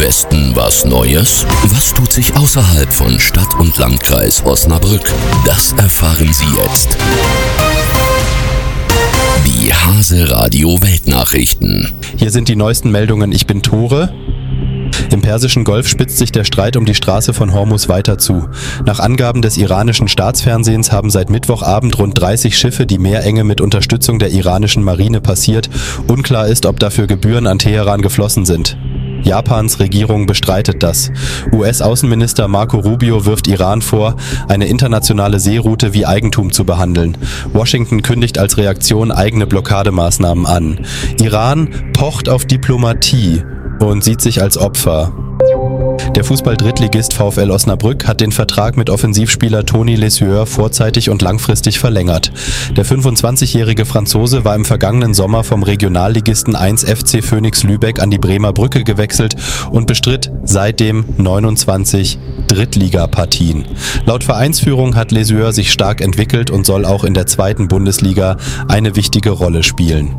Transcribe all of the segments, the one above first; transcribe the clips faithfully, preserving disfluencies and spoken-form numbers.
Westen was Neues? Was tut sich außerhalb von Stadt und Landkreis Osnabrück? Das erfahren Sie jetzt. Die Hase Radio Weltnachrichten. Hier sind die neuesten Meldungen. Ich bin Tore. Im Persischen Golf spitzt sich der Streit um die Straße von Hormuz weiter zu. Nach Angaben des iranischen Staatsfernsehens haben seit Mittwochabend rund dreißig Schiffe die Meerenge mit Unterstützung der iranischen Marine passiert. Unklar ist, ob dafür Gebühren an Teheran geflossen sind. Japans Regierung bestreitet das. U S-Außenminister Marco Rubio wirft Iran vor, eine internationale Seeroute wie Eigentum zu behandeln. Washington kündigt als Reaktion eigene Blockademaßnahmen an. Iran pocht auf Diplomatie und sieht sich als Opfer. Der Fußball-Drittligist VfL Osnabrück hat den Vertrag mit Offensivspieler Tony Lessueur vorzeitig und langfristig verlängert. Der fünfundzwanzigjährige Franzose war im vergangenen Sommer vom Regionalligisten eins F C Phoenix Lübeck an die Bremer Brücke gewechselt und bestritt seitdem neunundzwanzig Drittligapartien. Laut Vereinsführung hat Lessueur sich stark entwickelt und soll auch in der zweiten Bundesliga eine wichtige Rolle spielen.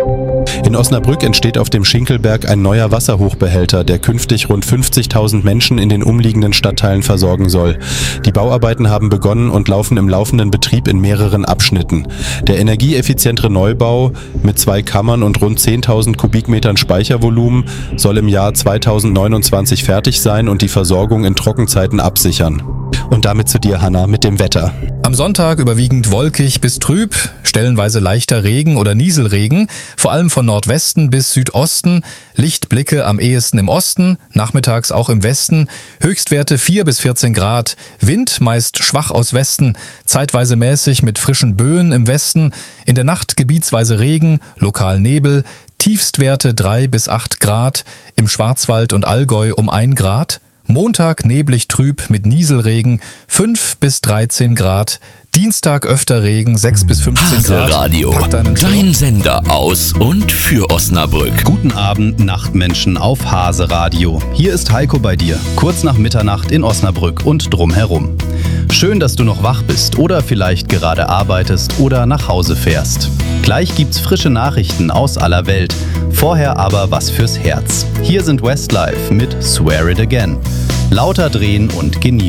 In Osnabrück entsteht auf dem Schinkelberg ein neuer Wasserhochbehälter, der künftig rund fünfzigtausend Menschen in den umliegenden Stadtteilen versorgen soll. Die Bauarbeiten haben begonnen und laufen im laufenden Betrieb in mehreren Abschnitten. Der energieeffizientere Neubau mit zwei Kammern und rund zehntausend Kubikmetern Speichervolumen soll im Jahr zweitausendneunundzwanzig fertig sein und die Versorgung in Trockenzeiten absichern. Und damit zu dir, Hanna, mit dem Wetter. Am Sonntag überwiegend wolkig bis trüb, stellenweise leichter Regen oder Nieselregen, vor allem von Nordwesten bis Südosten, Lichtblicke am ehesten im Osten, nachmittags auch im Westen, Höchstwerte vier bis vierzehn Grad, Wind meist schwach aus Westen, zeitweise mäßig mit frischen Böen im Westen, in der Nacht gebietsweise Regen, lokal Nebel, Tiefstwerte drei bis acht Grad, im Schwarzwald und Allgäu um ein Grad, Montag neblig trüb mit Nieselregen, fünf bis dreizehn Grad. Dienstag öfter Regen, sechs bis fünfzehn Grad. Hase Radio, dein Sender aus und für Osnabrück. Guten Abend, Nachtmenschen auf Hase Radio. Hier ist Heiko bei dir, kurz nach Mitternacht in Osnabrück und drumherum. Schön, dass du noch wach bist oder vielleicht gerade arbeitest oder nach Hause fährst. Gleich gibt's frische Nachrichten aus aller Welt. Vorher aber was fürs Herz. Hier sind Westlife mit Swear It Again. Lauter drehen und genießen.